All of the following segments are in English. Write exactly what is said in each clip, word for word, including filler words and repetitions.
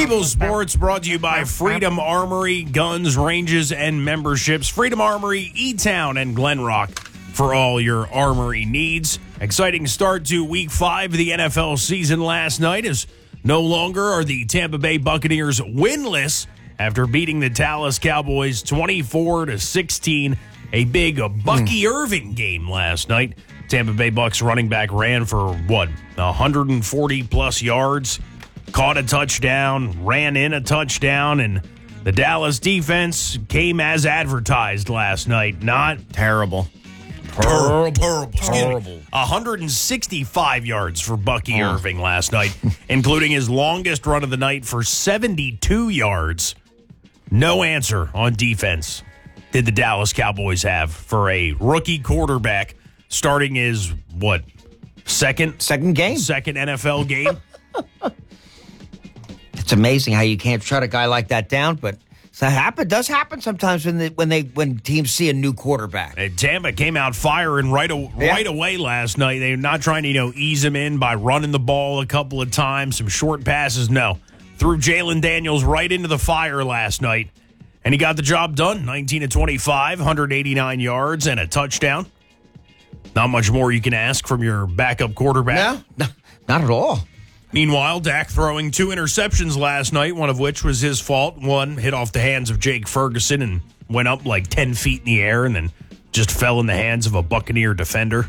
People's Sports brought to you by Freedom Armory, guns, ranges, and memberships. Freedom Armory, E-Town, and Glen Rock for all your armory needs. Exciting start to week five of the N F L season last night, as no longer are the Tampa Bay Buccaneers winless after beating the Dallas Cowboys twenty-four to sixteen. A big Bucky mm. Irving game last night. Tampa Bay Bucks running back ran for, what, one hundred forty plus yards, caught a touchdown, ran in a touchdown, and the Dallas defense came as advertised last night. Not terrible. Terrible. Terrible. Terrible. one hundred sixty-five yards for Bucky oh. Irving last night, including his longest run of the night for seventy-two yards. No answer on defense did the Dallas Cowboys have for a rookie quarterback starting his, what, second? Second game. Second N F L game. It's amazing how you can't shut a guy like that down, but that happen does happen sometimes when they when they when teams see a new quarterback. And Tampa came out firing right a, yeah. right away last night. They're not trying to you know ease him in by running the ball a couple of times, some short passes. No, threw Jalen Daniels right into the fire last night, and he got the job done. nineteen to twenty-five, one hundred eighty-nine yards and a touchdown. Not much more you can ask from your backup quarterback. No, not at all. Meanwhile, Dak throwing two interceptions last night, one of which was his fault. One hit off the hands of Jake Ferguson and went up like ten feet in the air and then just fell in the hands of a Buccaneer defender.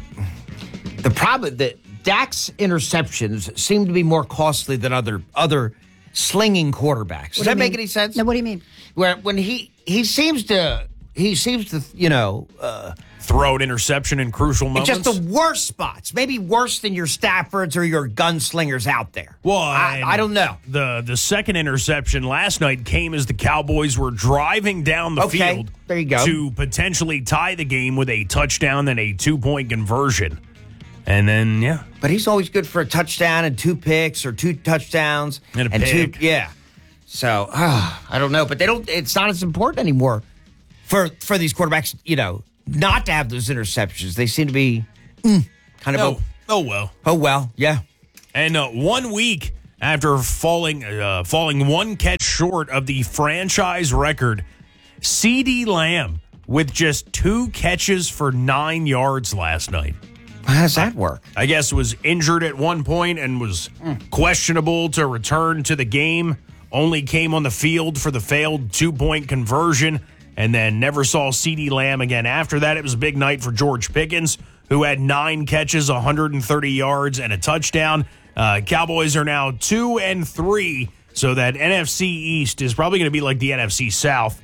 The problem that Dak's interceptions seem to be more costly than other other slinging quarterbacks. Does that make any sense? No, what do you mean? Where when he he seems to he seems to you know. Uh, Throw an interception in crucial moments. Just the worst spots. Maybe worse than your Staffords or your gunslingers out there. Well, I, I don't know. The the second interception last night came as the Cowboys were driving down the okay, field there you go. to potentially tie the game with a touchdown and a two-point conversion. And then, yeah. But he's always good for a touchdown and two picks or two touchdowns. And a and pick. Two, yeah. So, uh, I don't know. But they don't. It's not as important anymore for, for these quarterbacks, you know, not to have those interceptions. They seem to be mm, kind of oh, a, oh well oh well yeah. And uh, one week after falling uh, falling one catch short of the franchise record, CeeDee Lamb with just two catches for nine yards last night. How does that work? I guess was injured at one point and was mm. questionable to return to the game. Only came on the field for the failed two-point conversion. And then never saw CeeDee Lamb again. After that, it was a big night for George Pickens, who had nine catches, one hundred thirty yards, and a touchdown. Uh, Cowboys are now two and three, so that N F C East is probably going to be like the N F C South,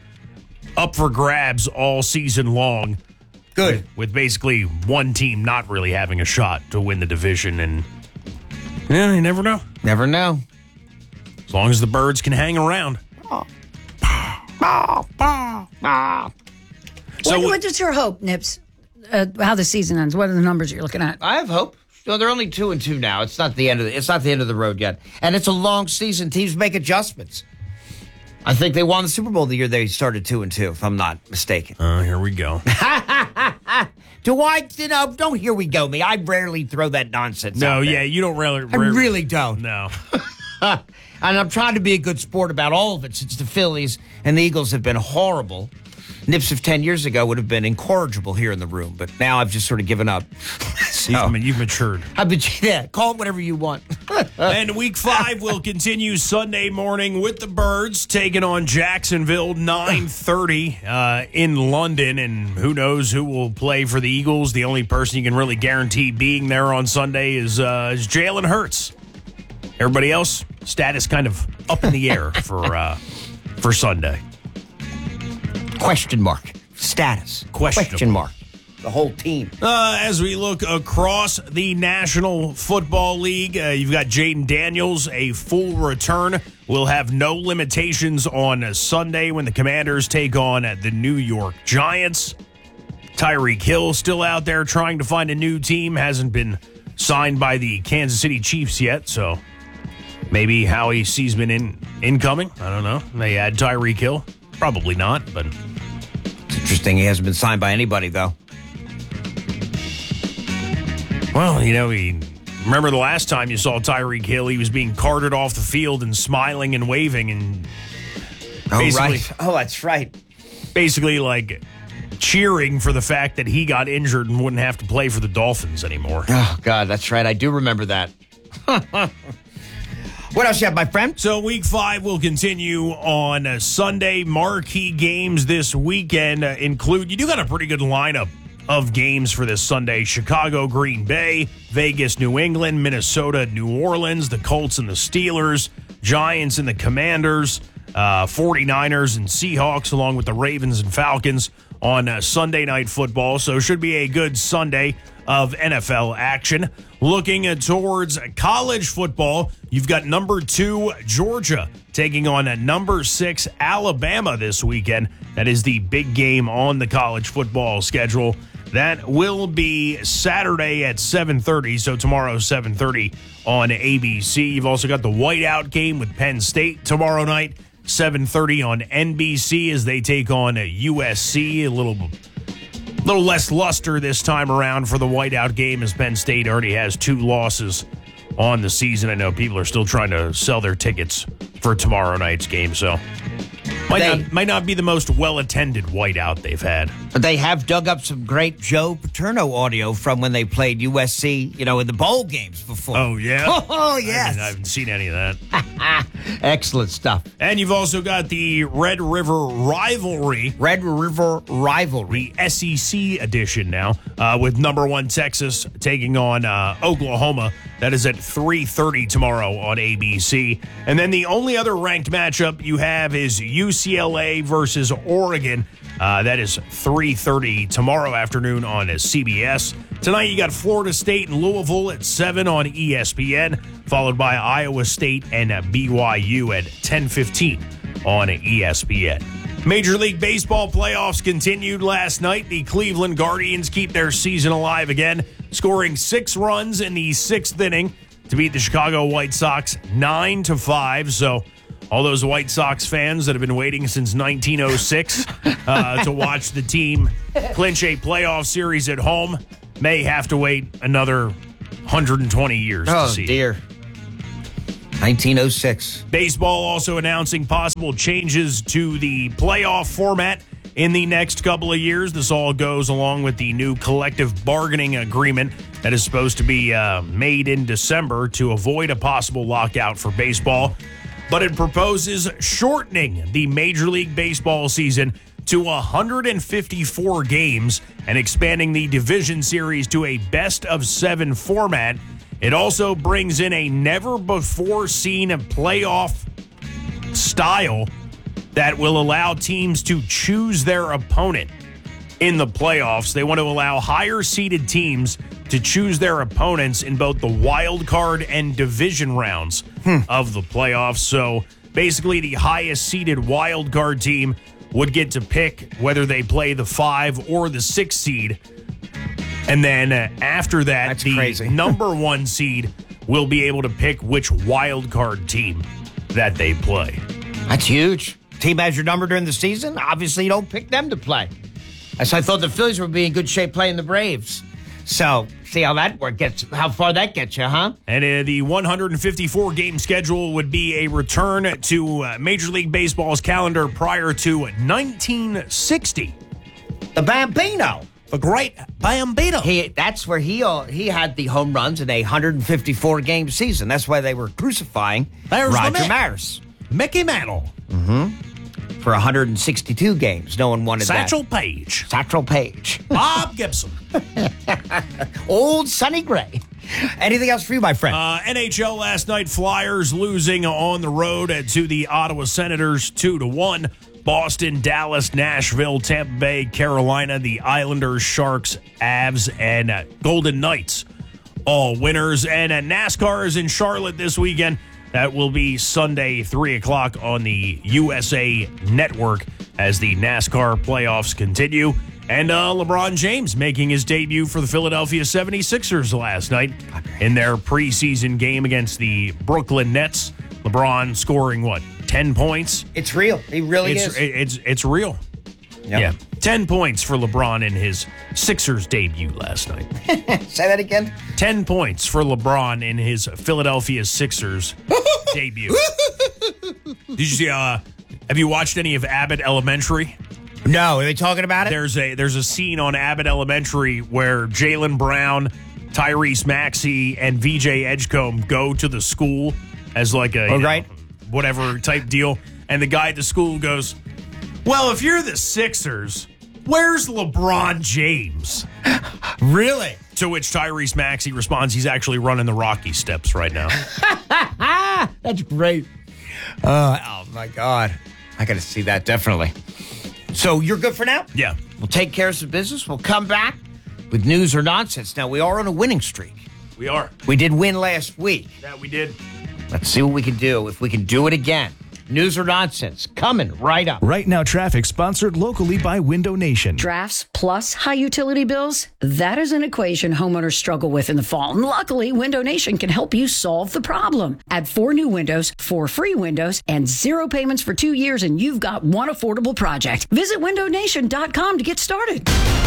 up for grabs all season long. Good. With, with basically one team not really having a shot to win the division. And, yeah, you never know. Never know. As long as the Birds can hang around. Oh. Bah, bah, bah. So, what, what's your hope, Nips? Uh, how the season ends? What are the numbers you're looking at? I have hope. No, they're only two and two now. It's not the end of the, it's not the end of the road yet, and it's a long season. Teams make adjustments. I think they won the Super Bowl the year they started two and two, if I'm not mistaken. Uh, here we go. Do I? You know, don't here we go me. I rarely throw that nonsense. No, out there. yeah, you don't really. I really don't. No. And I'm trying to be a good sport about all of it since the Phillies and the Eagles have been horrible. Nips of ten years ago would have been incorrigible here in the room, but now I've just sort of given up. So, I mean, you've matured. I've been, yeah, call it whatever you want. And week five will continue Sunday morning with the Birds taking on Jacksonville, nine thirty uh, in London. And who knows who will play for the Eagles. The only person you can really guarantee being there on Sunday is, uh, is Jalen Hurts. Everybody else, status kind of up in the air for uh, for Sunday. Question mark. Status. Question mark. The whole team. Uh, as we look across the National Football League, uh, you've got Jaden Daniels, a full return. Will have no limitations on Sunday when the Commanders take on the New York Giants. Tyreek Hill still out there trying to find a new team. Hasn't been signed by the Kansas City Chiefs yet, so maybe Howie sees been in incoming. I don't know. They add Tyreek Hill. Probably not, but it's interesting. He hasn't been signed by anybody, though. Well, you know, he Remember the last time you saw Tyreek Hill, he was being carted off the field and smiling and waving and Oh, basically, right. Oh, that's right. Basically, like, cheering for the fact that he got injured and wouldn't have to play for the Dolphins anymore. Oh, God, that's right. I do remember that. What else you have, my friend? So week five will continue on uh, Sunday. Marquee games this weekend uh, include, you do got a pretty good lineup of games for this Sunday. Chicago, Green Bay, Vegas, New England, Minnesota, New Orleans, the Colts and the Steelers, Giants and the Commanders, uh, 49ers and Seahawks, along with the Ravens and Falcons on uh, Sunday Night Football. So should be a good Sunday of N F L action. Looking uh, towards college football, you've got number two Georgia taking on a number six Alabama this weekend. That is the big game on the college football schedule. That will be Saturday at seven thirty, so tomorrow seven thirty on A B C. You've also got the whiteout game with Penn State tomorrow night, seven thirty on N B C as they take on U S C. A little little less luster this time around for the whiteout game as Penn State already has two losses on the season. I know people are still trying to sell their tickets for tomorrow night's game, so might, They- not, might not be the most well-attended whiteout they've had. But they have dug up some great Joe Paterno audio from when they played U S C, you know, in the bowl games before. Oh, yeah? Oh, I, yes. haven't, I haven't seen any of that. Excellent stuff. And you've also got the Red River Rivalry, Red River Rivalry. the S E C edition now, uh, with number one Texas taking on uh, Oklahoma. That is at three thirty tomorrow on A B C. And then the only other ranked matchup you have is U C L A versus Oregon. Uh, that is three thirty tomorrow afternoon on C B S. Tonight you got Florida State and Louisville at seven on E S P N, followed by Iowa State and B Y U at ten fifteen on E S P N. Major League Baseball playoffs continued last night. The Cleveland Guardians keep their season alive again, scoring six runs in the sixth inning to beat the Chicago White Sox nine to five. So all those White Sox fans that have been waiting since nineteen oh six uh, to watch the team clinch a playoff series at home may have to wait another one hundred twenty years Oh, to see. dear. nineteen oh six. Baseball also announcing possible changes to the playoff format in the next couple of years. This all goes along with the new collective bargaining agreement that is supposed to be uh, made in December to avoid a possible lockout for baseball. But it proposes shortening the Major League Baseball season to one hundred fifty-four games and expanding the division series to a best of seven format. It also brings in a never-before-seen playoff style that will allow teams to choose their opponent in the playoffs. They want to allow higher-seeded teams to choose their opponents in both the wild card and division rounds hmm. of the playoffs. So basically, the highest-seeded wild card team would get to pick whether they play the five or the six seed. And then uh, after that, That's the crazy. number one seed will be able to pick which wild card team that they play. That's huge. Team has your number during the season. Obviously, you don't pick them to play. As I thought the Phillies would be in good shape playing the Braves. So, see how that work gets, how far that gets you, huh? And uh, the one hundred fifty-four game schedule would be a return to uh, Major League Baseball's calendar prior to nineteen sixty. The Bambino. The great Bambino. He, that's where he uh, he had the home runs in a one hundred fifty-four game season. That's why they were crucifying There's the Roger man. Maris. Mickey Mantle. For one hundred sixty-two games. No one wanted Satchel that. Paige. Satchel Paige. Bob Gibson. Old Sonny Gray. Anything else for you, my friend? Uh, N H L last night, Flyers losing on the road to the Ottawa Senators two to one. Boston, Dallas, Nashville, Tampa Bay, Carolina, the Islanders, Sharks, Avs, and uh, Golden Knights. All winners. And uh, NASCAR is in Charlotte this weekend. That will be Sunday, three o'clock on the U S A Network as the NASCAR playoffs continue. And uh, LeBron James making his debut for the Philadelphia seventy-sixers last night in their preseason game against the Brooklyn Nets. LeBron scoring, what, ten points? It's real. He really It's is. it's it's real. Yep. Yeah. ten points for LeBron in his Sixers debut last night. Say that again? ten points for LeBron in his Philadelphia Sixers debut. Did you see, uh, have you watched any of Abbott Elementary? No, are they talking about it? There's a there's a scene on Abbott Elementary where Jaylen Brown, Tyrese Maxey, and V J Edgecombe go to the school as like a oh, right. know, whatever type deal. And the guy at the school goes, well, if you're the Sixers, where's LeBron James? Really? To which Tyrese Maxey responds, he's actually running the Rocky steps right now. That's great. Uh, oh, my God. I got to see that, definitely. So you're good for now? Yeah. We'll take care of some business. We'll come back with news or nonsense. Now, we are on a winning streak. We are. We did win last week. Yeah, we did. Let's see what we can do, if we can do it again. News or nonsense, coming right up. Right Now Traffic, sponsored locally by Window Nation. Drafts plus high utility bills? That is an equation homeowners struggle with in the fall. And luckily, Window Nation can help you solve the problem. Add four new windows, four free windows, and zero payments for two years, and you've got one affordable project. Visit window nation dot com to get started.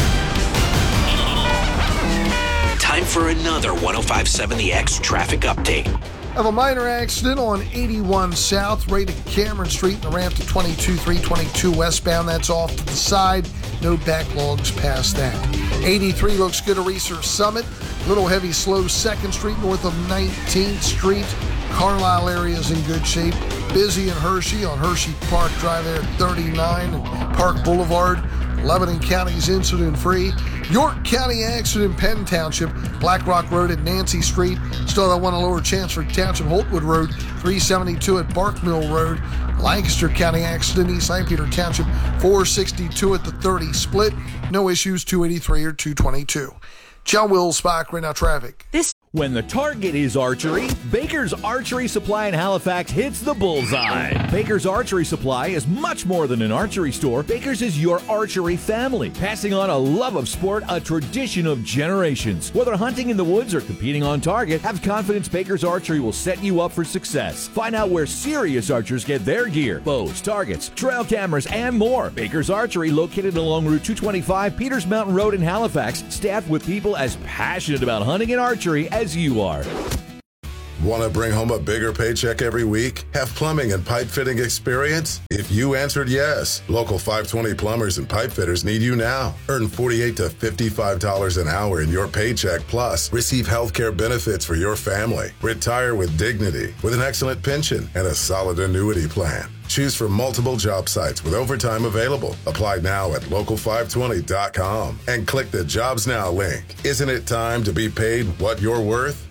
Time for another one oh five point seven The X traffic update. Of a minor accident on eighty-one South, right at Cameron Street, and the ramp to twenty-two three twenty-two westbound. That's off to the side. No backlogs past that. eighty-three looks good at Research Summit. Little heavy slow second Street north of nineteenth Street. Carlisle area is in good shape. Busy in Hershey on Hershey Park Drive there at thirty-nine and Park Boulevard. Lebanon County's incident-free. York County accident, Penn Township, Black Rock Road at Nancy Street. Still that one, a lower chance for Township, Holtwood Road, three seventy-two at Bark Mill Road. Lancaster County accident, East Saint Peter Township, four sixty-two at the thirty split. No issues, two eighty-three or two twenty-two. John Wills, Spock, Right Now Traffic. This When the target is archery, Baker's Archery Supply in Halifax hits the bullseye. Baker's Archery Supply is much more than an archery store. Baker's is your archery family, passing on a love of sport, a tradition of generations. Whether hunting in the woods or competing on target, have confidence Baker's Archery will set you up for success. Find out where serious archers get their gear, bows, targets, trail cameras, and more. Baker's Archery, located along Route two twenty-five, Peters Mountain Road in Halifax, staffed with people as passionate about hunting and archery as you are. Want to bring home a bigger paycheck every week? Have plumbing and pipe fitting experience? If you answered yes, local five twenty plumbers and pipe fitters need you now. Earn forty-eight to fifty-five dollars an hour in your paycheck, plus receive health care benefits for your family. Retire with dignity with an excellent pension and a solid annuity plan. Choose from multiple job sites with overtime available. Apply now at local five twenty dot com and click the Jobs Now link. Isn't it time to be paid what you're worth?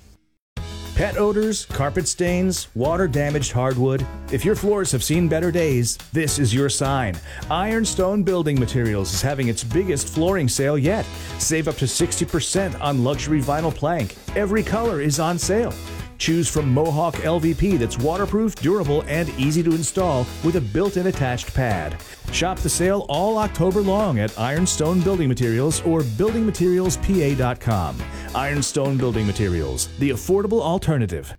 Pet odors, carpet stains, water-damaged hardwood. If your floors have seen better days, this is your sign. Ironstone Building Materials is having its biggest flooring sale yet. Save up to sixty percent on luxury vinyl plank. Every color is on sale. Choose from Mohawk L V P that's waterproof, durable, and easy to install with a built-in attached pad. Shop the sale all October long at Ironstone Building Materials or building materials p a dot com. Ironstone Building Materials, the affordable alternative.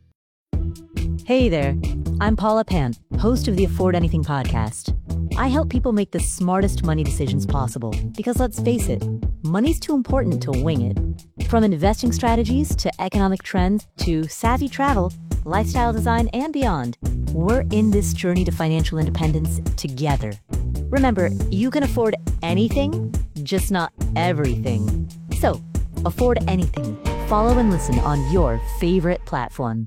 Hey there, I'm Paula Pant, host of the Afford Anything podcast. I help people make the smartest money decisions possible because, let's face it, money's too important to wing it. From investing strategies to economic trends to savvy travel, lifestyle design, and beyond, we're in this journey to financial independence together. Remember, you can afford anything, just not everything. So, afford anything. Follow and listen on your favorite platform.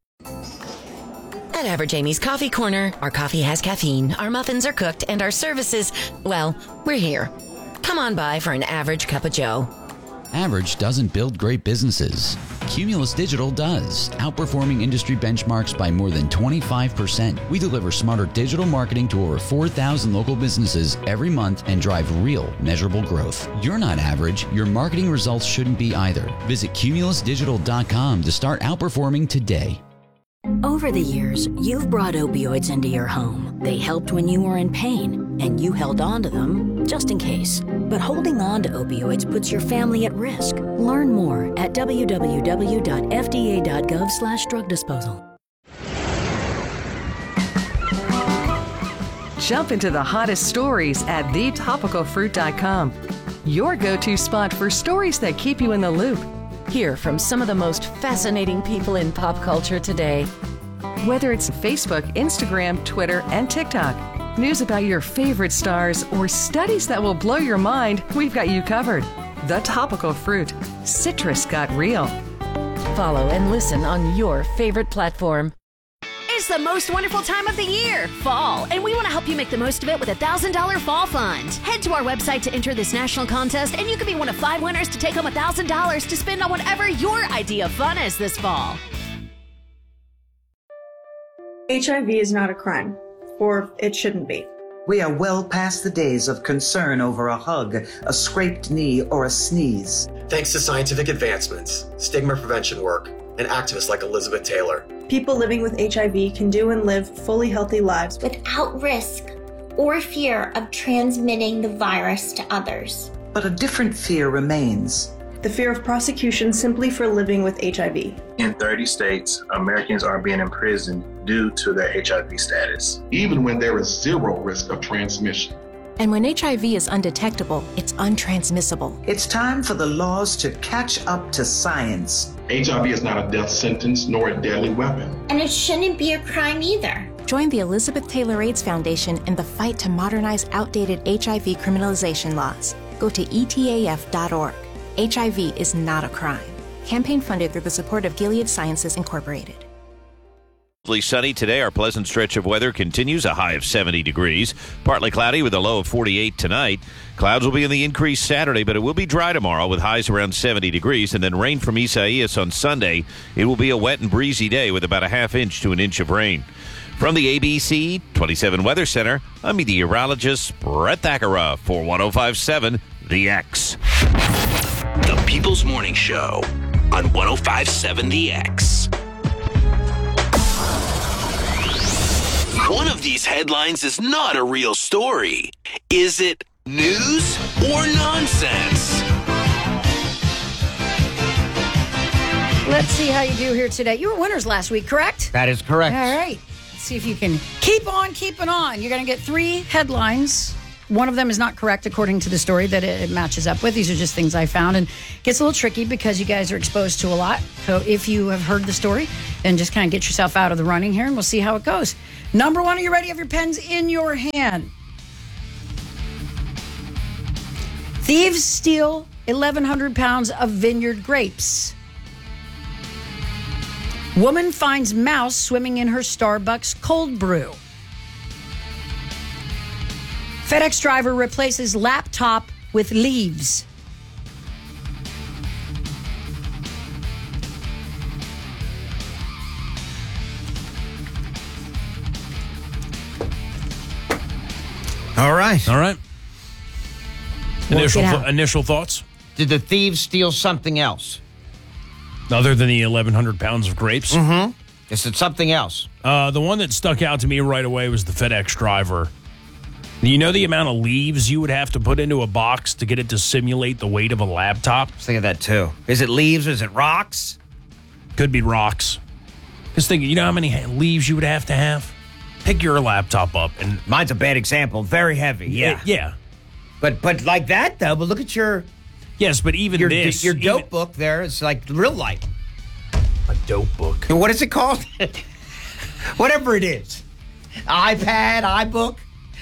At Average Amy's Coffee Corner, our coffee has caffeine, our muffins are cooked, and our services, well, we're here. Come on by for an average cup of joe. Average doesn't build great businesses. Cumulus Digital does, outperforming industry benchmarks by more than twenty-five percent. We deliver smarter digital marketing to over four thousand local businesses every month and drive real, measurable growth. You're not average. Your marketing results shouldn't be either. Visit cumulus digital dot com to start outperforming today. Over the years, you've brought opioids into your home. They helped when you were in pain, and you held on to them just in case. But holding on to opioids puts your family at risk. Learn more at w w w dot f d a dot gov slash drug disposal. Jump into the hottest stories at the topical fruit dot com. Your go-to spot for stories that keep you in the loop. Hear from some of the most fascinating people in pop culture today. Whether it's Facebook, Instagram, Twitter, and TikTok, news about your favorite stars, or studies that will blow your mind, we've got you covered. The Topical Fruit. Citrus got real. Follow and listen on your favorite platform. It's the most wonderful time of the year, fall, and we want to help you make the most of it with a one thousand dollars Fall Fund. Head to our website to enter this national contest, and you could be one of five winners to take home one thousand dollars to spend on whatever your idea of fun is this fall. H I V is not a crime, or it shouldn't be. We are well past the days of concern over a hug, a scraped knee, or a sneeze. Thanks to scientific advancements, stigma prevention work, and activists like Elizabeth Taylor. People living with H I V can do and live fully healthy lives without risk or fear of transmitting the virus to others. But a different fear remains. The fear of prosecution simply for living with H I V. In thirty states, Americans are being imprisoned due to their H I V status, even when there is zero risk of transmission. And when H I V is undetectable, it's untransmissible. It's time for the laws to catch up to science. H I V is not a death sentence nor a deadly weapon. And it shouldn't be a crime either. Join the Elizabeth Taylor AIDS Foundation in the fight to modernize outdated H I V criminalization laws. Go to E T A F dot org. H I V is not a crime. Campaign funded through the support of Gilead Sciences Incorporated. Sunny today. Our pleasant stretch of weather continues, a high of seventy degrees. Partly cloudy with a low of forty-eight tonight. Clouds will be in the increase Saturday, but it will be dry tomorrow with highs around seventy degrees. And then rain from Isaias on Sunday. It will be a wet and breezy day with about a half inch to an inch of rain. From the A B C twenty-seven Weather Center, I'm meteorologist Brett Thakara for one oh five point seven The X. The People's Morning Show on one oh five point seven The X. One of these headlines is not a real story. Is it news or nonsense? Let's see how you do here today. You were winners last week, correct? That is correct. All right. Let's see if you can keep on keeping on. You're going to get three headlines. One of them is not correct according to the story that it matches up with. These are just things I found. And it gets a little tricky because you guys are exposed to a lot. So if you have heard the story, then just kind of get yourself out of the running here and we'll see how it goes. Number one, are you ready? Have your pens in your hand. Thieves steal eleven hundred pounds of vineyard grapes. Woman finds mouse swimming in her Starbucks cold brew. FedEx driver replaces laptop with leaves. All right. All right. Initial, th- initial thoughts? Did the thieves steal something else? Other than the eleven hundred pounds of grapes? Mm-hmm. Is it something else? Uh, the one that stuck out to me right away was the FedEx driver. Do you know the amount of leaves you would have to put into a box to get it to simulate the weight of a laptop? I was thinking that too. Is it leaves or is it rocks? Could be rocks. Just thinking, you know how many leaves you would have to have? Pick your laptop up. And mine's a bad example. Very heavy. Yeah. Yeah. But but like that, though. But look at your... Yes, but even your, this... Your dope even, book there is like real light. A dope book. What is it called? Whatever it is. iPad, iBook.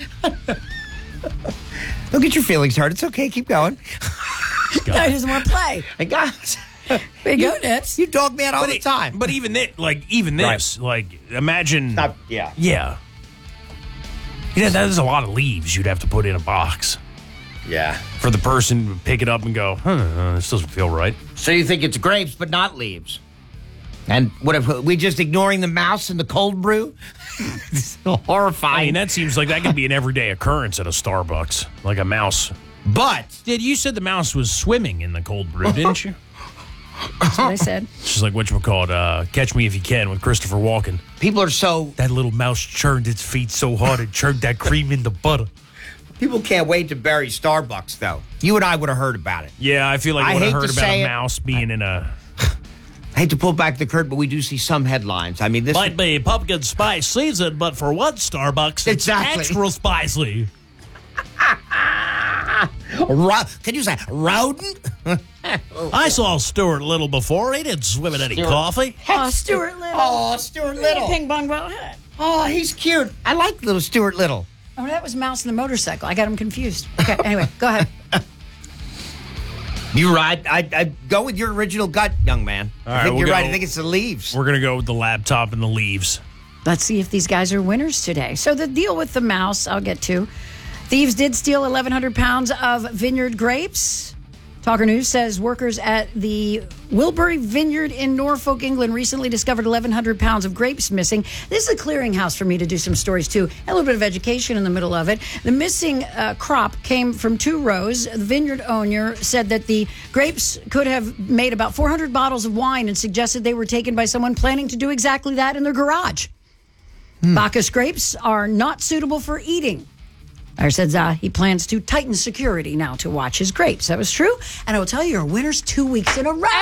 Don't get your feelings hurt. It's okay. Keep going. I just want to play. I got There you go, Nets. You dog me out all but the it, time. But even this, like, even this, right. like, imagine... Uh, yeah. Yeah. You know, that is a lot of leaves you'd have to put in a box. Yeah. For the person to pick it up and go, huh, this doesn't feel right. So you think it's grapes, but not leaves. And what if we just ignoring the mouse and the cold brew? It's horrifying. I mean, that seems like that could be an everyday occurrence at a Starbucks, like a mouse. But did you said the mouse was swimming in the cold brew, didn't you? That's what I said. It's just like whatchamacallit, uh, Catch Me If You Can with Christopher Walken. People are so... That little mouse churned its feet so hard it churned that cream into butter. People can't wait to bury Starbucks, though. You and I would have heard about it. Yeah, I feel like I would have heard about a it. mouse being I, in a I hate to pull back the curtain, but we do see some headlines. I mean, this might be pumpkin spice season, but for one Starbucks, it's exactly. extra spicy. Ro- Can you say rodent? I saw Stuart Little before. He didn't swim in any Stuart. coffee. Oh, Stuart Little. Oh, Stuart Little. Ping pong ball head. Oh, he's cute. I like little Stuart Little. Oh, that was Mouse and the Motorcycle. I got him confused. Okay, anyway, go ahead. You're right. I, I go with your original gut, young man. All I right, think we'll you're go- right. I think it's the leaves. We're going to go with the laptop and the leaves. Let's see if these guys are winners today. So the deal with the mouse, I'll get to. Thieves did steal eleven hundred pounds of vineyard grapes. Talker News says workers at the Wilbury Vineyard in Norfolk, England recently discovered eleven hundred pounds of grapes missing. This is a clearinghouse for me to do some stories, too. A little bit of education in the middle of it. The missing uh, crop came from two rows. The vineyard owner said that the grapes could have made about four hundred bottles of wine and suggested they were taken by someone planning to do exactly that in their garage. Hmm. Bacchus grapes are not suitable for eating. Or says uh, he plans to tighten security now to watch his grapes. That was true. And I will tell you, your winners two weeks in a row.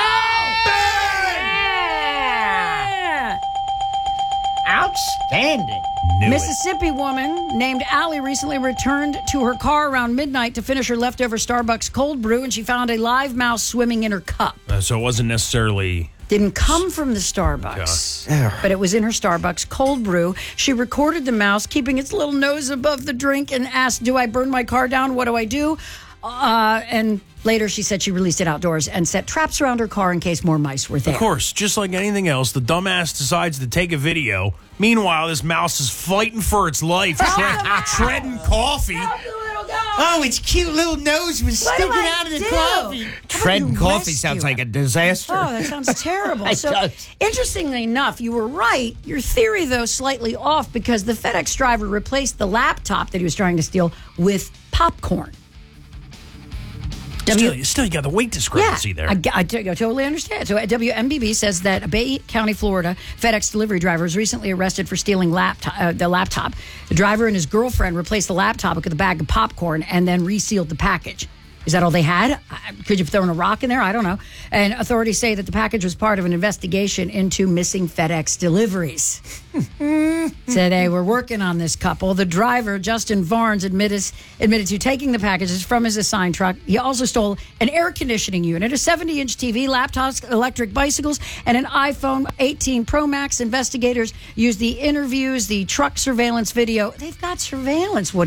Yeah! Outstanding. Knew Mississippi woman named Allie recently returned to her car around midnight to finish her leftover Starbucks cold brew, and she found a live mouse swimming in her cup. Uh, so it wasn't necessarily... Didn't come from the Starbucks, but it was in her Starbucks cold brew. She recorded the mouse keeping its little nose above the drink and asked, do I burn my car down? What do I do? Uh, and later she said she released it outdoors and set traps around her car in case more mice were there. Of course, just like anything else, the dumbass decides to take a video. Meanwhile, this mouse is fighting for its life, tre- treading coffee. Oh, its cute little nose was What do sticking I out of the do? coffee. Treading coffee sounds like a disaster. Oh, that sounds terrible. It So, does. interestingly enough, you were right. Your theory, though, slightly off because the FedEx driver replaced the laptop that he was trying to steal with popcorn. Still, you still you got the weight discrepancy yeah, there. I, I, I totally understand. So, W M B B says that a Bay County, Florida, FedEx delivery driver was recently arrested for stealing laptop, uh, the laptop. The driver and his girlfriend replaced the laptop with a bag of popcorn and then resealed the package. Is that all they had? Could you have thrown a rock in there? I don't know. And authorities say that the package was part of an investigation into missing FedEx deliveries. So they were working on this couple. The driver, Justin Varnes, admitted, admitted to taking the packages from his assigned truck. He also stole an air conditioning unit, a seventy-inch T V, laptops, electric bicycles, and an iPhone eighteen Pro Max. Investigators used the interviews, the truck surveillance video. They've got surveillance. What